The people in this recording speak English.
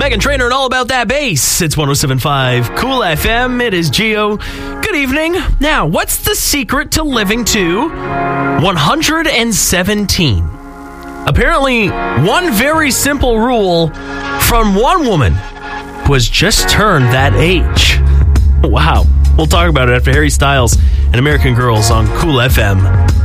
Megan Trainor and All About That Bass. It's 107.5 Cool FM. It is Gio. Good evening. Now, what's the secret to living to 117? Apparently, one very simple rule from one woman who has just turned that age. Wow. We'll talk about it after Harry Styles and American Girls on Cool FM.